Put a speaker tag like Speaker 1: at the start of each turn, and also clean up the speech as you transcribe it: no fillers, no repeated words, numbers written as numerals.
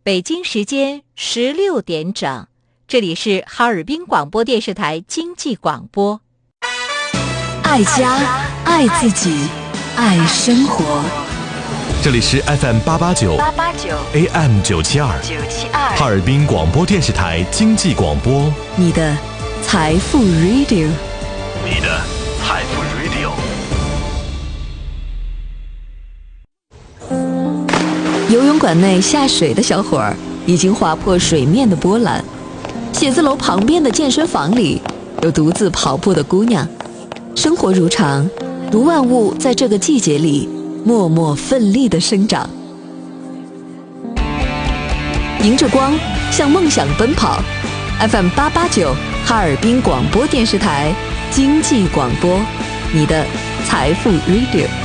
Speaker 1: 北京时间16点整，这里是哈尔滨广播电视台经济广播。
Speaker 2: 爱家，爱自己，爱生活。
Speaker 3: 这里是 FM889 AM972 哈尔滨广播电视台经济广播，
Speaker 2: 你的财富 Radio，
Speaker 3: 你的财富 Radio。
Speaker 2: 游泳馆内下水的小伙儿已经划破水面的波澜，写字楼旁边的健身房里有独自跑步的姑娘。生活如常，如万物在这个季节里默默奋力地生长，迎着光向梦想奔跑。 FM889 哈尔滨广播电视台经济广播，你的财富 Radio。